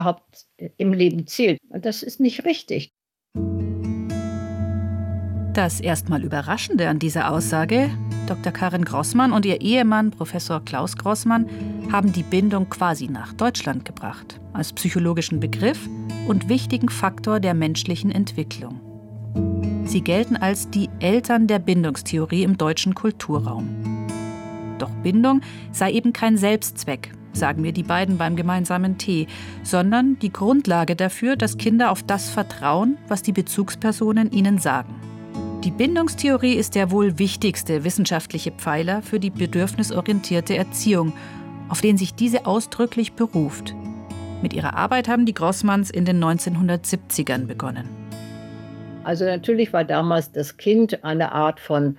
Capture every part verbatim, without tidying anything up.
überhaupt im Leben zählt. Und das ist nicht richtig. Das erstmal Überraschende an dieser Aussage: Doktor Karin Grossmann und ihr Ehemann Professor Klaus Grossmann haben die Bindung quasi nach Deutschland gebracht, als psychologischen Begriff und wichtigen Faktor der menschlichen Entwicklung. Sie gelten als die Eltern der Bindungstheorie im deutschen Kulturraum. Doch Bindung sei eben kein Selbstzweck, sagen mir die beiden beim gemeinsamen Tee, sondern die Grundlage dafür, dass Kinder auf das vertrauen, was die Bezugspersonen ihnen sagen. Die Bindungstheorie ist der wohl wichtigste wissenschaftliche Pfeiler für die bedürfnisorientierte Erziehung, auf den sich diese ausdrücklich beruft. Mit ihrer Arbeit haben die Grossmanns in den neunzehnhundertsiebzigern begonnen. Also natürlich war damals das Kind eine Art von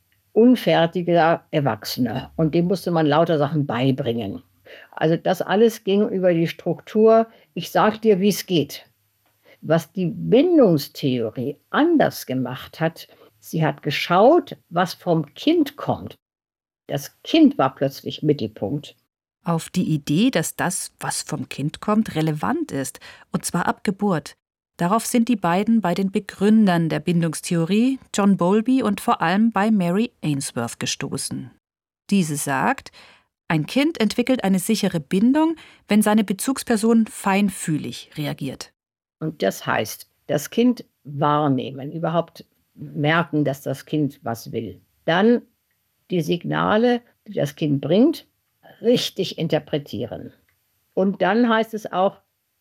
unfertiger Erwachsener. Und dem musste man lauter Sachen beibringen. Also das alles ging über die Struktur, ich sag dir, wie es geht. Was die Bindungstheorie anders gemacht hat, sie hat geschaut, was vom Kind kommt. Das Kind war plötzlich Mittelpunkt. Auf die Idee, dass das, was vom Kind kommt, relevant ist, und zwar ab Geburt. Darauf sind die beiden bei den Begründern der Bindungstheorie, John Bowlby und vor allem bei Mary Ainsworth, gestoßen. Diese sagt, ein Kind entwickelt eine sichere Bindung, wenn seine Bezugsperson feinfühlig reagiert. Und das heißt, das Kind wahrnehmen, überhaupt merken, dass das Kind was will. Dann die Signale, die das Kind bringt, richtig interpretieren. Und dann heißt es auch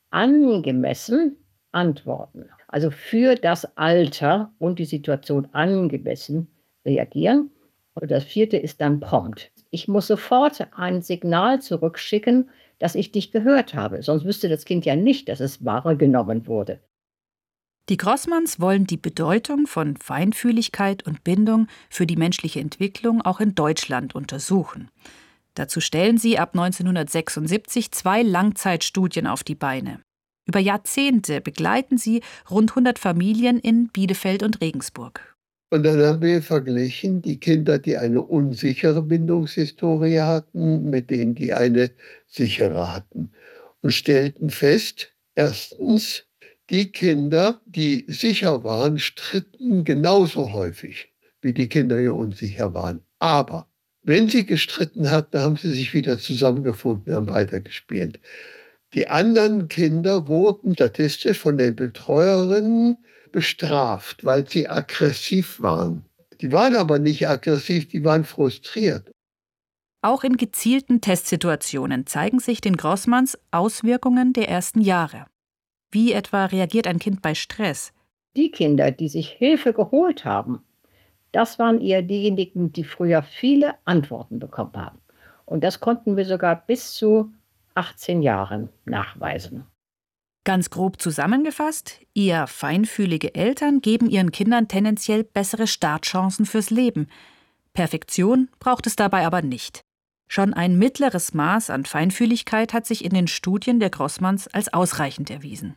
angemessen antworten. Also für das Alter und die Situation angemessen reagieren. Und das vierte ist dann prompt. Ich muss sofort ein Signal zurückschicken, dass ich dich gehört habe. Sonst wüsste das Kind ja nicht, dass es wahrgenommen wurde. Die Grossmanns wollen die Bedeutung von Feinfühligkeit und Bindung für die menschliche Entwicklung auch in Deutschland untersuchen. Dazu stellen sie ab neunzehnhundertsechsundsiebzig zwei Langzeitstudien auf die Beine. Über Jahrzehnte begleiten sie rund hundert Familien in Bielefeld und Regensburg. Und dann haben wir verglichen die Kinder, die eine unsichere Bindungshistorie hatten, mit denen, die eine sichere hatten. Und stellten fest, erstens, die Kinder, die sicher waren, stritten genauso häufig wie die Kinder, die unsicher waren. Aber wenn sie gestritten hatten, haben sie sich wieder zusammengefunden und haben weitergespielt. Die anderen Kinder wurden statistisch von den Betreuerinnen bestraft, weil sie aggressiv waren. Die waren aber nicht aggressiv, die waren frustriert. Auch in gezielten Testsituationen zeigen sich den Grossmanns Auswirkungen der ersten Jahre. Wie etwa reagiert ein Kind bei Stress? Die Kinder, die sich Hilfe geholt haben, das waren eher diejenigen, die früher viele Antworten bekommen haben. Und das konnten wir sogar bis zu achtzehn Jahren nachweisen. Ganz grob zusammengefasst, eher feinfühlige Eltern geben ihren Kindern tendenziell bessere Startchancen fürs Leben. Perfektion braucht es dabei aber nicht. Schon ein mittleres Maß an Feinfühligkeit hat sich in den Studien der Grossmanns als ausreichend erwiesen.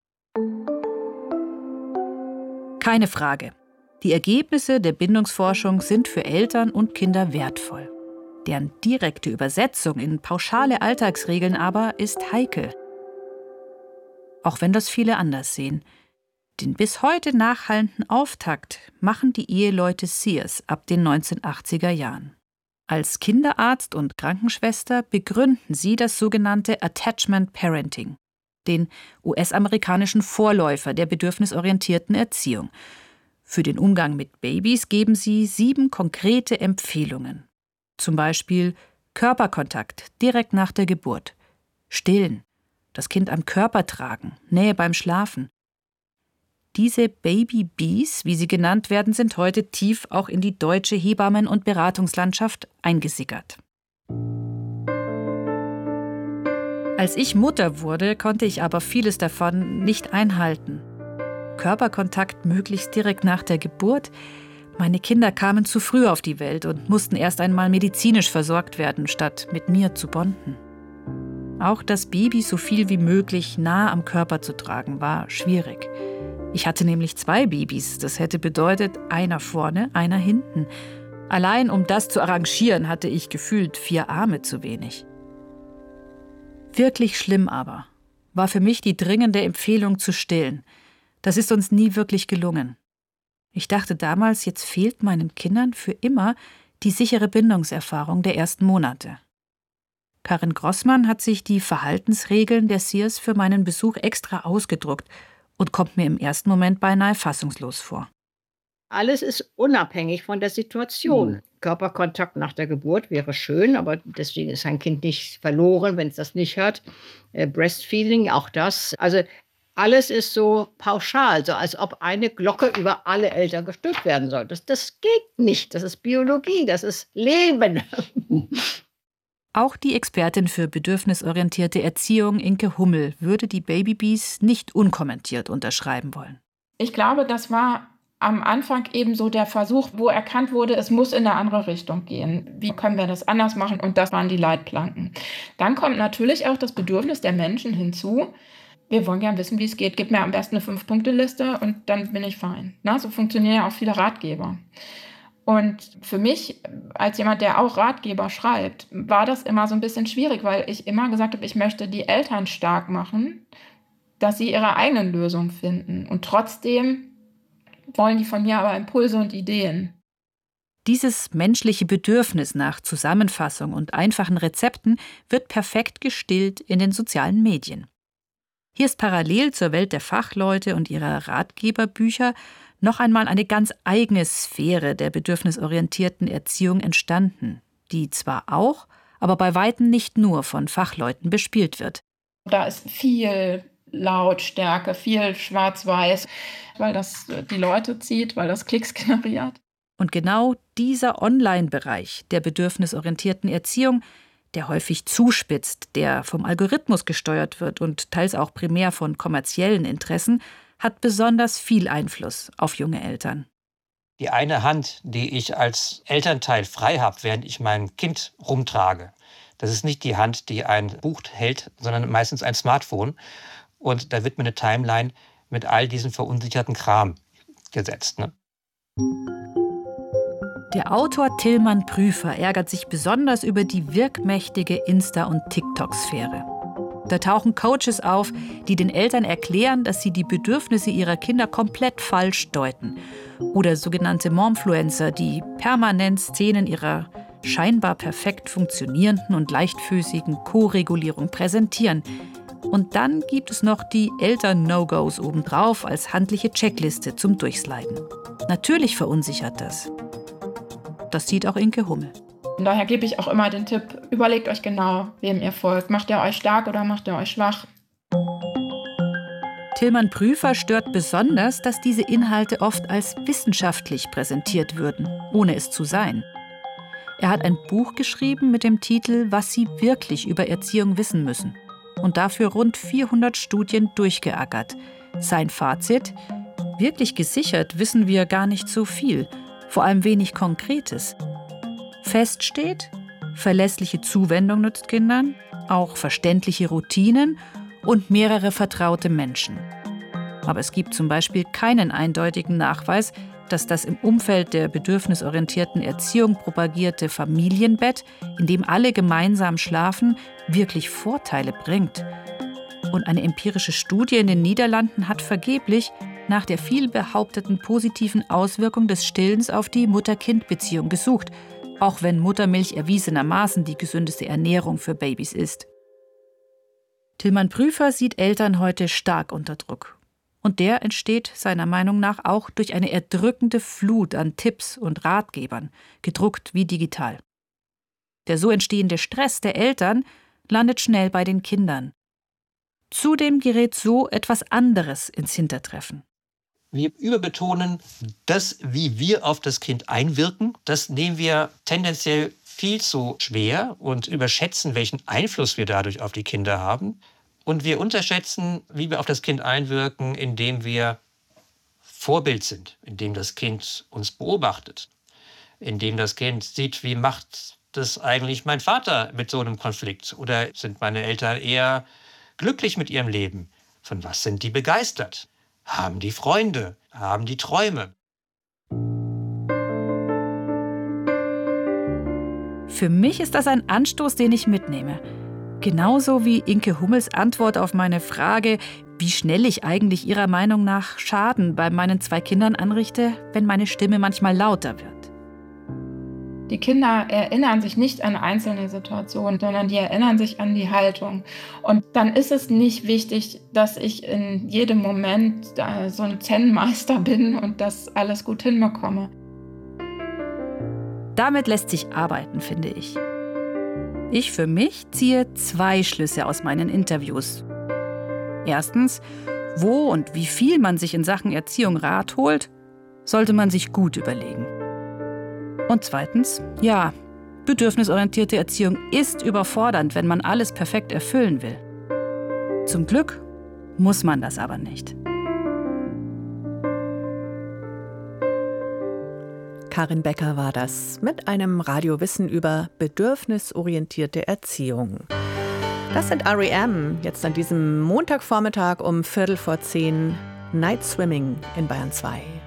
Keine Frage. Die Ergebnisse der Bindungsforschung sind für Eltern und Kinder wertvoll. Deren direkte Übersetzung in pauschale Alltagsregeln aber ist heikel. Auch wenn das viele anders sehen. Den bis heute nachhallenden Auftakt machen die Eheleute Sears ab den neunzehnhundertachtziger Jahren. Als Kinderarzt und Krankenschwester begründen sie das sogenannte Attachment Parenting, den U S-amerikanischen Vorläufer der bedürfnisorientierten Erziehung. Für den Umgang mit Babys geben sie sieben konkrete Empfehlungen. Zum Beispiel Körperkontakt direkt nach der Geburt, Stillen, das Kind am Körper tragen, Nähe beim Schlafen. Diese Baby-Bees, wie sie genannt werden, sind heute tief auch in die deutsche Hebammen- und Beratungslandschaft eingesickert. Als ich Mutter wurde, konnte ich aber vieles davon nicht einhalten. Körperkontakt möglichst direkt nach der Geburt. Meine Kinder kamen zu früh auf die Welt und mussten erst einmal medizinisch versorgt werden, statt mit mir zu bonden. Auch das Baby so viel wie möglich nah am Körper zu tragen, war schwierig. Ich hatte nämlich zwei Babys. Das hätte bedeutet, einer vorne, einer hinten. Allein um das zu arrangieren, hatte ich gefühlt vier Arme zu wenig. Wirklich schlimm aber war für mich die dringende Empfehlung zu stillen. Das ist uns nie wirklich gelungen. Ich dachte damals, jetzt fehlt meinen Kindern für immer die sichere Bindungserfahrung der ersten Monate. Karin Grossmann hat sich die Verhaltensregeln der Sears für meinen Besuch extra ausgedruckt und kommt mir im ersten Moment beinahe fassungslos vor. Alles ist unabhängig von der Situation. Mhm. Körperkontakt nach der Geburt wäre schön, aber deswegen ist ein Kind nicht verloren, wenn es das nicht hat. Äh, Breastfeeding, auch das. Also alles ist so pauschal, so als ob eine Glocke über alle Eltern gestülpt werden soll. Das, das geht nicht. Das ist Biologie, das ist Leben. Auch die Expertin für bedürfnisorientierte Erziehung, Inke Hummel, würde die Babybees nicht unkommentiert unterschreiben wollen. Ich glaube, das war am Anfang eben so der Versuch, wo erkannt wurde, es muss in eine andere Richtung gehen. Wie können wir das anders machen? Und das waren die Leitplanken. Dann kommt natürlich auch das Bedürfnis der Menschen hinzu. Wir wollen gerne wissen, wie es geht. Gib mir am besten eine Fünf-Punkte-Liste und dann bin ich fein. Na, so funktionieren ja auch viele Ratgeber. Und für mich, als jemand, der auch Ratgeber schreibt, war das immer so ein bisschen schwierig, weil ich immer gesagt habe, ich möchte die Eltern stark machen, dass sie ihre eigenen Lösungen finden. Und trotzdem wollen die von mir aber Impulse und Ideen. Dieses menschliche Bedürfnis nach Zusammenfassung und einfachen Rezepten wird perfekt gestillt in den sozialen Medien. Hier ist parallel zur Welt der Fachleute und ihrer Ratgeberbücher noch einmal eine ganz eigene Sphäre der bedürfnisorientierten Erziehung entstanden, die zwar auch, aber bei weitem nicht nur von Fachleuten bespielt wird. Da ist viel Lautstärke, viel Schwarz-Weiß, weil das die Leute zieht, weil das Klicks generiert. Und genau dieser Online-Bereich der bedürfnisorientierten Erziehung, der häufig zuspitzt, der vom Algorithmus gesteuert wird und teils auch primär von kommerziellen Interessen, hat besonders viel Einfluss auf junge Eltern. Die eine Hand, die ich als Elternteil frei habe, während ich mein Kind rumtrage, das ist nicht die Hand, die ein Buch hält, sondern meistens ein Smartphone. Und da wird mir eine Timeline mit all diesem verunsicherten Kram gesetzt. Ne? Der Autor Tilman Prüfer ärgert sich besonders über die wirkmächtige Insta- und TikTok-Sphäre. Da tauchen Coaches auf, die den Eltern erklären, dass sie die Bedürfnisse ihrer Kinder komplett falsch deuten. Oder sogenannte Momfluencer, die permanent Szenen ihrer scheinbar perfekt funktionierenden und leichtfüßigen Co-Regulierung präsentieren. Und dann gibt es noch die Eltern-No-Gos obendrauf als handliche Checkliste zum Durchsliden. Natürlich verunsichert das. Das sieht auch Inke Hummel. Und daher gebe ich auch immer den Tipp, überlegt euch genau, wem ihr folgt. Macht ihr euch stark oder macht ihr euch schwach? Tilman Prüfer stört besonders, dass diese Inhalte oft als wissenschaftlich präsentiert würden, ohne es zu sein. Er hat ein Buch geschrieben mit dem Titel »Was Sie wirklich über Erziehung wissen müssen« und dafür rund vierhundert Studien durchgeackert. Sein Fazit: Wirklich gesichert wissen wir gar nicht so viel, vor allem wenig Konkretes. Fest steht, verlässliche Zuwendung nützt Kindern, auch verständliche Routinen und mehrere vertraute Menschen. Aber es gibt zum Beispiel keinen eindeutigen Nachweis, dass das im Umfeld der bedürfnisorientierten Erziehung propagierte Familienbett, in dem alle gemeinsam schlafen, wirklich Vorteile bringt. Und eine empirische Studie in den Niederlanden hat vergeblich nach der viel behaupteten positiven Auswirkung des Stillens auf die Mutter-Kind-Beziehung gesucht, auch wenn Muttermilch erwiesenermaßen die gesündeste Ernährung für Babys ist. Tilman Prüfer sieht Eltern heute stark unter Druck. Und der entsteht seiner Meinung nach auch durch eine erdrückende Flut an Tipps und Ratgebern, gedruckt wie digital. Der so entstehende Stress der Eltern landet schnell bei den Kindern. Zudem gerät so etwas anderes ins Hintertreffen. Wir überbetonen das, wie wir auf das Kind einwirken. Das nehmen wir tendenziell viel zu schwer und überschätzen, welchen Einfluss wir dadurch auf die Kinder haben. Und wir unterschätzen, wie wir auf das Kind einwirken, indem wir Vorbild sind, indem das Kind uns beobachtet, indem das Kind sieht, wie macht das eigentlich mein Vater mit so einem Konflikt? Oder sind meine Eltern eher glücklich mit ihrem Leben? Von was sind die begeistert? Haben die Freunde? Haben die Träume? Für mich ist das ein Anstoß, den ich mitnehme. Genauso wie Inke Hummels Antwort auf meine Frage, wie schnell ich eigentlich ihrer Meinung nach Schaden bei meinen zwei Kindern anrichte, wenn meine Stimme manchmal lauter wird. Die Kinder erinnern sich nicht an einzelne Situationen, sondern die erinnern sich an die Haltung. Und dann ist es nicht wichtig, dass ich in jedem Moment so ein Zen-Meister bin und das alles gut hinbekomme. Damit lässt sich arbeiten, finde ich. Ich für mich ziehe zwei Schlüsse aus meinen Interviews. Erstens, wo und wie viel man sich in Sachen Erziehung Rat holt, sollte man sich gut überlegen. Und zweitens, ja, bedürfnisorientierte Erziehung ist überfordernd, wenn man alles perfekt erfüllen will. Zum Glück muss man das aber nicht. Karin Becker war das mit einem Radiowissen über bedürfnisorientierte Erziehung. Das sind R E M, jetzt an diesem Montagvormittag um Viertel vor zehn, Night Swimming in Bayern zwei.